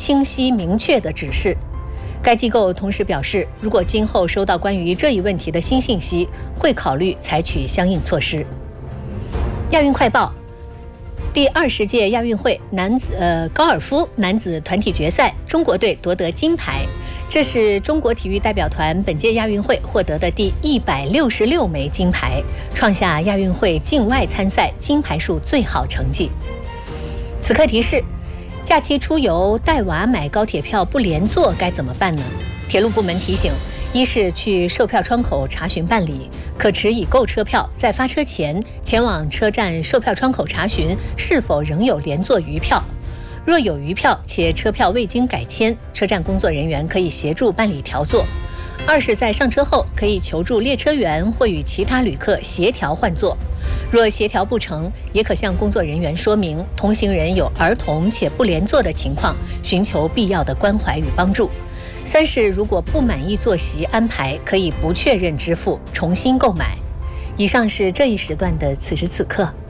清晰明确的指示。该机构同时表示，如果今后收到关于这一问题的新信息，会考虑采取相应措施。亚运快报：第20届亚运会高尔夫男子团体决赛，中国队夺得金牌，这是中国体育代表团本届亚运会获得的第166枚金牌，创下亚运会境外参赛金牌数最好成绩。此刻提示：假期出游带娃买高铁票不连坐该怎么办呢？铁路部门提醒：一是去售票窗口查询办理，可持已购车票在发车前前往车站售票窗口查询是否仍有连坐余票，若有余票且车票未经改签，车站工作人员可以协助办理调座。二是在上车后可以求助列车员或与其他旅客协调换座，若协调不成，也可向工作人员说明同行人有儿童且不连坐的情况，寻求必要的关怀与帮助。三是如果不满意坐席安排，可以不确认支付，重新购买。以上是这一时段的此时此刻。